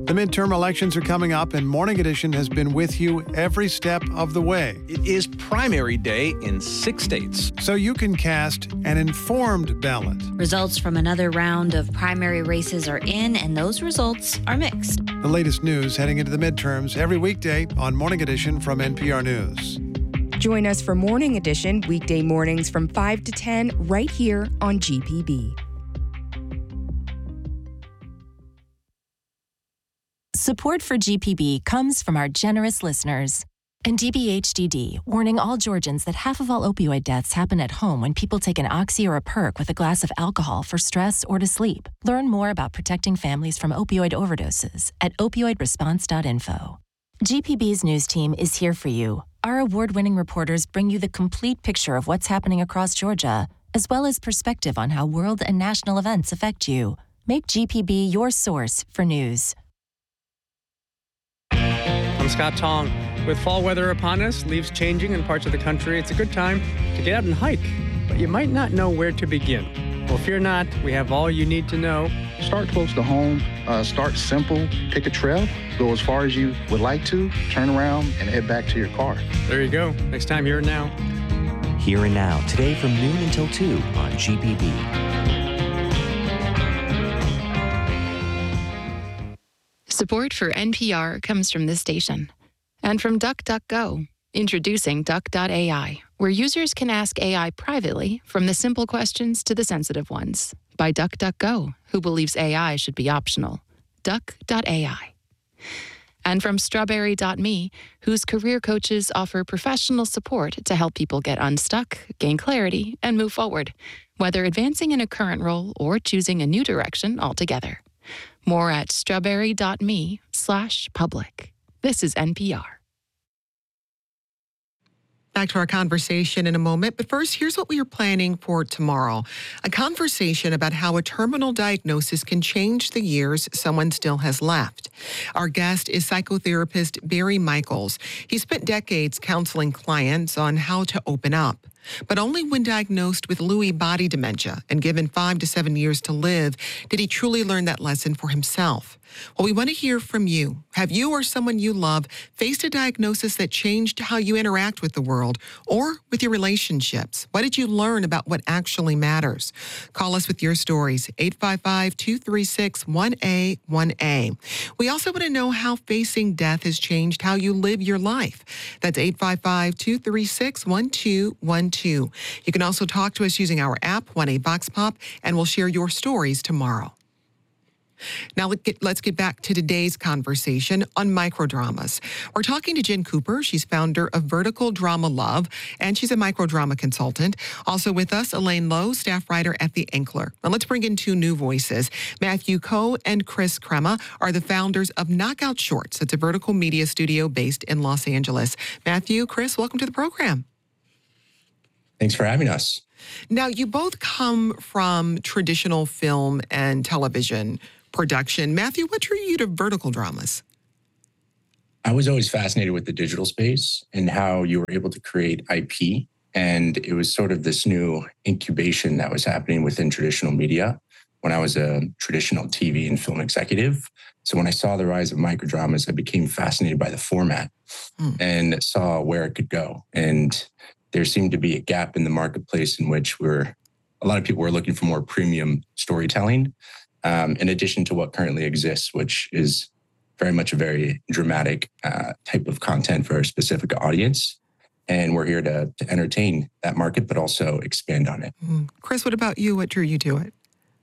The midterm elections are coming up, and Morning Edition has been with you every step of the way. It is primary day in 6 states. So you can cast an informed ballot. Results from another round of primary races are in, and those results are mixed. The latest news heading into the midterms every weekday on Morning Edition from NPR News. Join us for Morning Edition weekday mornings from 5 to 10 right here on GPB. Support for GPB comes from our generous listeners. And DBHDD, warning all Georgians that half of all opioid deaths happen at home when people take an Oxy or a Perk with a glass of alcohol for stress or to sleep. Learn more about protecting families from opioid overdoses at opioidresponse.info. GPB's news team is here for you. Our award-winning reporters bring you the complete picture of what's happening across Georgia, as well as perspective on how world and national events affect you. Make GPB your source for news. I'm Scott Tong. With fall weather upon us, leaves changing in parts of the country, it's a good time to get out and hike, but you might not know where to begin. Well, fear not, we have all you need to know. Start close to home, start simple, pick a trail, go as far as you would like to, turn around, and head back to your car. There you go. Next time, Here and Now. Here and Now, today from noon until 2 on GPB. Support for NPR comes from this station and from DuckDuckGo, introducing Duck.ai, where users can ask AI privately from the simple questions to the sensitive ones by DuckDuckGo, who believes AI should be optional. Duck.ai. And from Strawberry.me, whose career coaches offer professional support to help people get unstuck, gain clarity, and move forward, whether advancing in a current role or choosing a new direction altogether. More at strawberry.me/public. This is NPR. Back to our conversation in a moment, but first, here's what we are planning for tomorrow. A conversation about how a terminal diagnosis can change the years someone still has left. Our guest is psychotherapist Barry Michaels. He spent decades counseling clients on how to open up. But only when diagnosed with Lewy body dementia and given 5 to 7 years to live did he truly learn that lesson for himself. Well, we want to hear from you. Have you or someone you love faced a diagnosis that changed how you interact with the world or with your relationships? What did you learn about what actually matters? Call us with your stories, 855-236-1A1A. We also want to know how facing death has changed how you live your life. That's 855-236-1212. You can also talk to us using our app, 1A Vox Pop, and we'll share your stories tomorrow. Now let's get back to today's conversation on microdramas. We're talking to Jen Cooper. She's founder of Vertical Drama Love, and she's a microdrama consultant. Also with us, Elaine Lowe, staff writer at The Ankler. Now let's bring in two new voices. Matthew Coe and Chris Crema are the founders of Knockout Shorts. It's a vertical media studio based in Los Angeles. Matthew, Chris, welcome to the program. Thanks for having us. Now, you both come from traditional film and television production. Matthew, what drew you to vertical dramas? I was always fascinated with the digital space and how you were able to create IP. And it was sort of this new incubation that was happening within traditional media when I was a traditional TV and film executive. So when I saw the rise of microdramas, I became fascinated by the format and saw where it could go. And there seemed to be a gap in the marketplace in which a lot of people were looking for more premium storytelling, in addition to what currently exists, which is very much a very dramatic type of content for a specific audience. And we're here to entertain that market, but also expand on it. Chris, what about you? What drew you to it?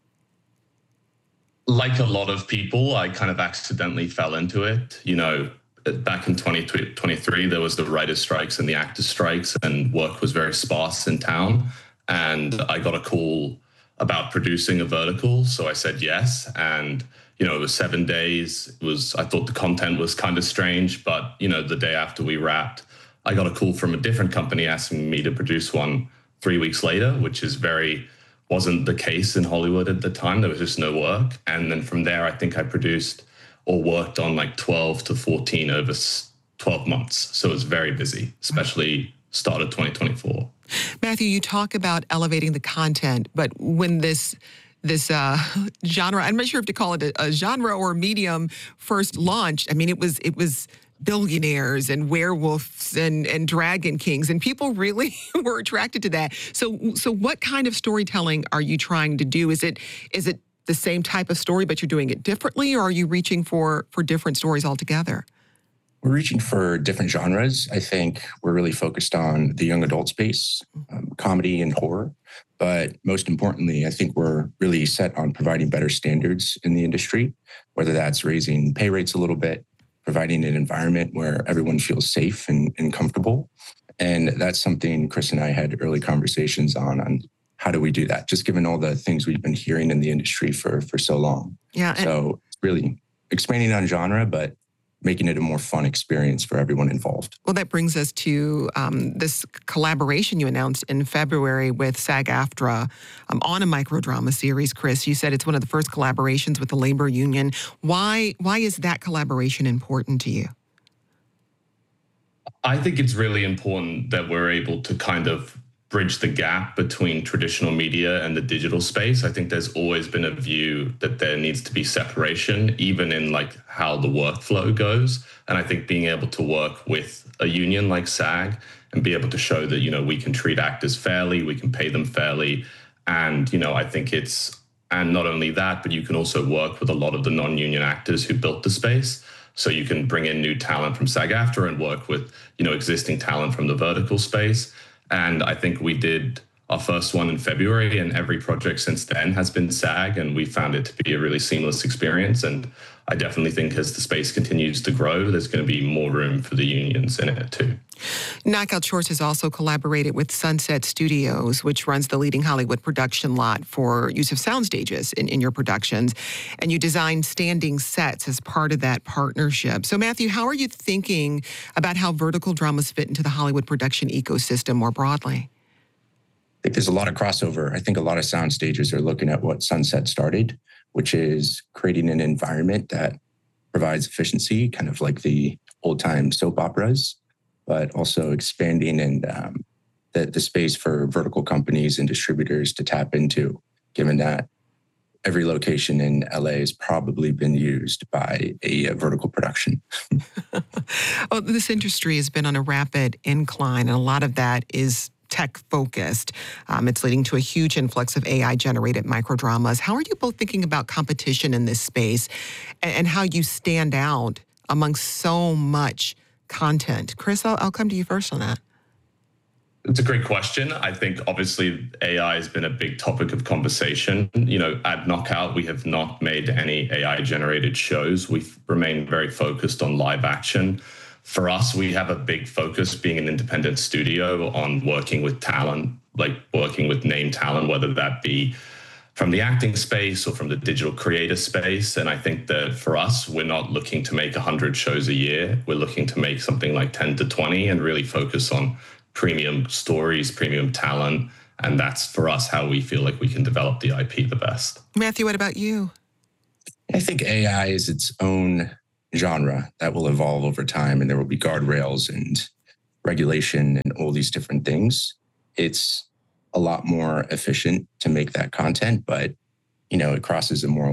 Like a lot of people, I kind of accidentally fell into it. You know, back in 2023, there was the writer's strikes and the actors' strikes, and work was very sparse in town. And I got a call about producing a vertical, so I said yes. And you know, it was 7 days. I thought the content was kind of strange, but you know, the day after we wrapped, I got a call from a different company asking me to produce one 3 weeks later, which wasn't the case in Hollywood at the time. There was just no work. And then from there, I think I produced or worked on like 12 to 14 over 12 months. So it was very busy, especially start of 2024. Matthew, you talk about elevating the content, but when this this genre. I'm not sure if to call it a genre or a medium first launched. I mean, it was billionaires and werewolves and dragon kings, and people really were attracted to that. So what kind of storytelling are you trying to do? Is it the same type of story, but you're doing it differently, or are you reaching for different stories altogether? We're reaching for different genres. I think we're really focused on the young adult space, comedy and horror. But most importantly, I think we're really set on providing better standards in the industry, whether that's raising pay rates a little bit, providing an environment where everyone feels safe and comfortable. And that's something Chris and I had early conversations on how do we do that, just given all the things we've been hearing in the industry for so long. Yeah. So it's really expanding on genre, but making it a more fun experience for everyone involved. Well, that brings us to this collaboration you announced in February with SAG-AFTRA on a microdrama series. Chris, you said it's one of the first collaborations with the labor union. Why is that collaboration important to you? I think it's really important that we're able to kind of bridge the gap between traditional media and the digital space. I think there's always been a view that there needs to be separation, even in like how the workflow goes. And I think being able to work with a union like SAG and be able to show that, you know, we can treat actors fairly, we can pay them fairly. And, you know, I think and not only that, but you can also work with a lot of the non-union actors who built the space. So you can bring in new talent from SAG-AFTRA and work with, you know, existing talent from the vertical space. And I think we did our first one in February, and every project since then has been SAG, and we found it to be a really seamless experience. And I definitely think as the space continues to grow, there's going to be more room for the unions in it too. Knockout Shorts has also collaborated with Sunset Studios, which runs the leading Hollywood production lot for use of sound stages in your productions. And you design standing sets as part of that partnership. So Matthew, how are you thinking about how vertical dramas fit into the Hollywood production ecosystem more broadly? I think there's a lot of crossover. I think a lot of sound stages are looking at what Sunset started, which is creating an environment that provides efficiency, kind of like the old-time soap operas, but also expanding and the space for vertical companies and distributors to tap into, given that every location in LA has probably been used by a vertical production. Well, this industry has been on a rapid incline, and a lot of that is tech-focused. It's leading to a huge influx of AI-generated microdramas. How are you both thinking about competition in this space and how you stand out among so much content? Chris, I'll come to you first on that. It's a great question. I think obviously AI has been a big topic of conversation. You know, at Knockout, we have not made any AI-generated shows. We've remained very focused on live action. For us, we have a big focus being an independent studio on working with talent, like working with name talent, whether that be from the acting space or from the digital creator space. And I think that for us, we're not looking to make 100 shows a year. We're looking to make something like 10 to 20 and really focus on premium stories, premium talent. And that's for us how we feel like we can develop the IP the best. Matthew, what about you? I think AI is its own genre that will evolve over time, and there will be guardrails and regulation and all these different things. It's a lot more efficient to make that content, but, you know, it crosses a moral